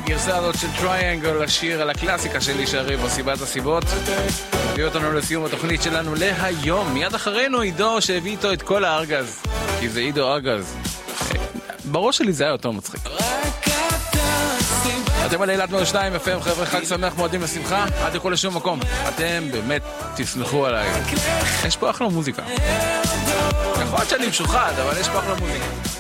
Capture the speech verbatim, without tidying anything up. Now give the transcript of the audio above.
הגרסה הזאת של טריינגל, השיר על הקלאסיקה של איש הריב או סיבת הסיבות. הביא אותנו לסיום התוכנית שלנו להיום. מיד אחרינו עידו שהביא איתו את כל הארגז, כי זה עידו ארגז. בראש שלי זה היה יותר מצחיק. אתם על אילת מאה ושתיים אף אם, חבר'ה, חג שמח, מועדים לשמחה, עד לכל לשום מקום. אתם באמת תסלחו עליי, יש פה אחלה מוזיקה. יכול להיות שאני משוחד, אבל יש פה אחלה מוזיקה.